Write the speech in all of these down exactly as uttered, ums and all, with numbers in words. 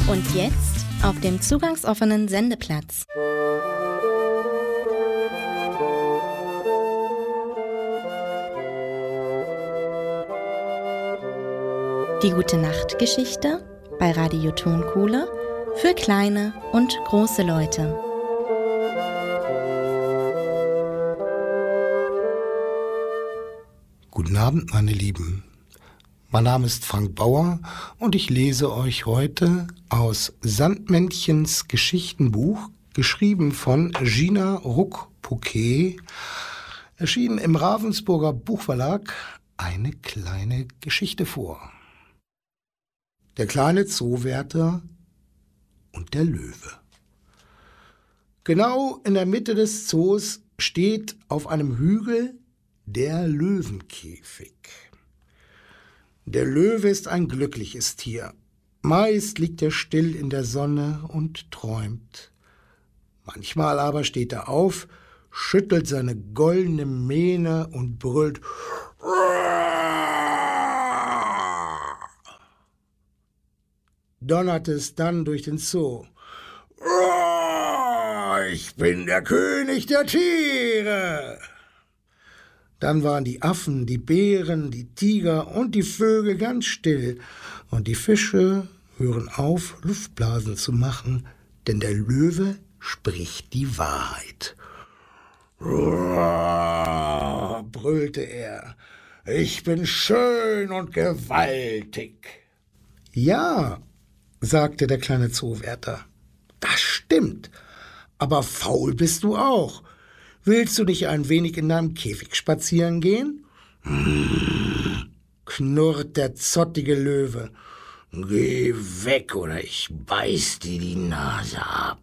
Und jetzt auf dem zugangsoffenen Sendeplatz. Die Gute-Nacht-Geschichte bei Radio Tonkuhle für kleine und große Leute. Guten Abend, meine Lieben. Mein Name ist Frank Bauer und ich lese euch heute aus Sandmännchens Geschichtenbuch, geschrieben von Gina Ruck-Pouquet, erschienen im Ravensburger Buchverlag, eine kleine Geschichte vor. Der kleine Zoowärter und der Löwe. Genau in der Mitte des Zoos steht auf einem Hügel der Löwenkäfig. Der Löwe ist ein glückliches Tier. Meist liegt er still in der Sonne und träumt. Manchmal aber steht er auf, schüttelt seine goldene Mähne und brüllt: Donnert es dann durch den Zoo. Ich bin der König der Tiere. Dann waren die Affen, die Bären, die Tiger und die Vögel ganz still, und die Fische hören auf, Luftblasen zu machen, denn der Löwe spricht die Wahrheit. Brüllte er, ich bin schön und gewaltig. Ja, sagte der kleine Zoowärter, das stimmt, aber faul bist du auch. Willst du nicht ein wenig in deinem Käfig spazieren gehen? Hm, knurrt der zottige Löwe. Geh weg, oder ich beiß dir die Nase ab.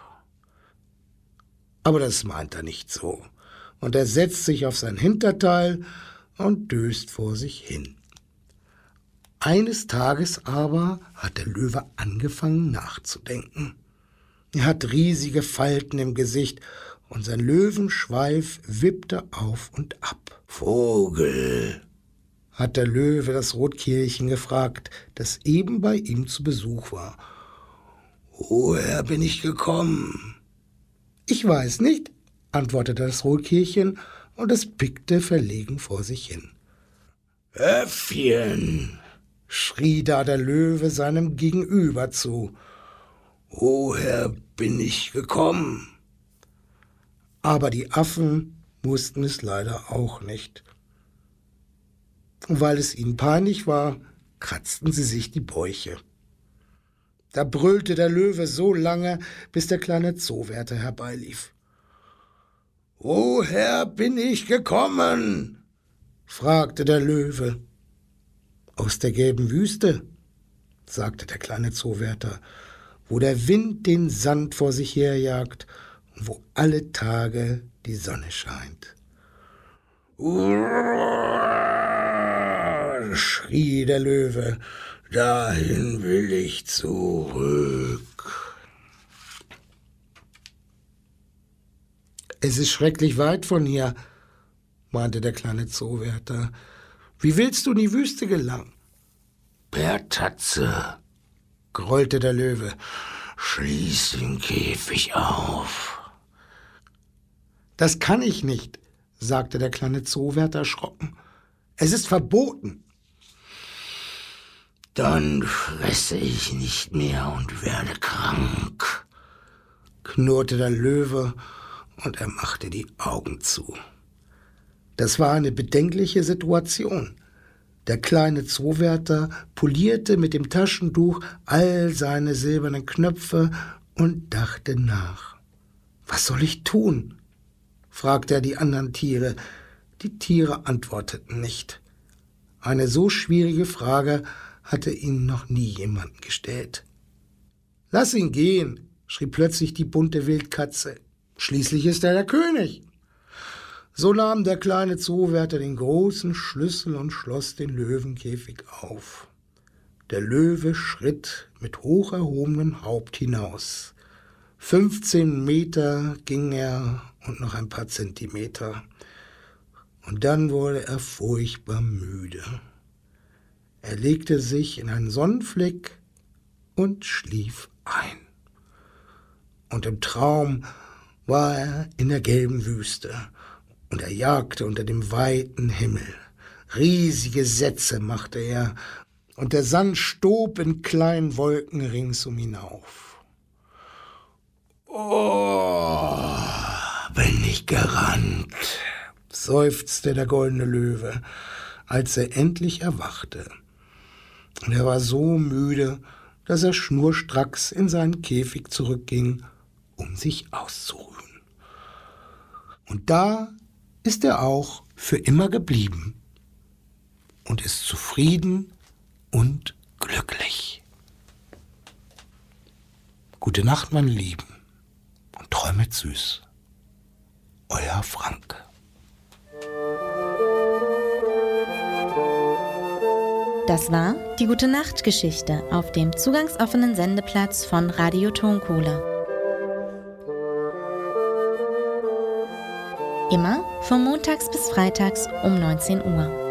Aber das meint er nicht so, und er setzt sich auf sein Hinterteil und döst vor sich hin. Eines Tages aber hat der Löwe angefangen nachzudenken. Er hat riesige Falten im Gesicht und sein Löwenschweif wippte auf und ab. Vogel, hat der Löwe das Rotkehlchen gefragt, das eben bei ihm zu Besuch war. Woher bin ich gekommen? Ich weiß nicht, antwortete das Rotkehlchen, und es pickte verlegen vor sich hin. Äffchen, schrie da der Löwe seinem Gegenüber zu. Woher bin ich gekommen? Aber die Affen wussten es leider auch nicht. Und weil es ihnen peinlich war, kratzten sie sich die Bäuche. Da brüllte der Löwe so lange, bis der kleine Zoowärter herbeilief. Woher bin ich gekommen? Fragte der Löwe. Aus der gelben Wüste, sagte der kleine Zoowärter, wo der Wind den Sand vor sich herjagt und wo alle Tage die Sonne scheint. Uah, schrie der Löwe, dahin will ich zurück. Es ist schrecklich weit von hier, meinte der kleine Zoowärter. Wie willst du in die Wüste gelangen? Per Tatze, grollte der Löwe. Schließ den Käfig auf. Das kann ich nicht, sagte der kleine Zoowärter erschrocken. Es ist verboten. Dann fresse ich nicht mehr und werde krank, knurrte der Löwe, und er machte die Augen zu. Das war eine bedenkliche Situation. Der kleine Zoowärter polierte mit dem Taschentuch all seine silbernen Knöpfe und dachte nach. Was soll ich tun? Fragte er die anderen Tiere. Die Tiere antworteten nicht. Eine so schwierige Frage hatte ihnen noch nie jemand gestellt. Lass ihn gehen, schrie plötzlich die bunte Wildkatze. Schließlich ist er der König. So nahm der kleine Zoowärter den großen Schlüssel und schloss den Löwenkäfig auf. Der Löwe schritt mit hoch erhobenem Haupt hinaus. Fünfzehn Meter ging er und noch ein paar Zentimeter. Und dann wurde er furchtbar müde. Er legte sich in einen Sonnenfleck und schlief ein. Und im Traum war er in der gelben Wüste und er jagte unter dem weiten Himmel. Riesige Sätze machte er und der Sand stob in kleinen Wolken rings um ihn auf. Oh, bin ich gerannt, seufzte der goldene Löwe, als er endlich erwachte. Und er war so müde, dass er schnurstracks in seinen Käfig zurückging, um sich auszuruhen. Und da ist er auch für immer geblieben und ist zufrieden und glücklich. Gute Nacht, meine Lieben, und träumet süß. Euer Frank. Das war die Gute-Nacht-Geschichte auf dem zugangsoffenen Sendeplatz von Radio Tonkohle. Immer von montags bis freitags um neunzehn Uhr.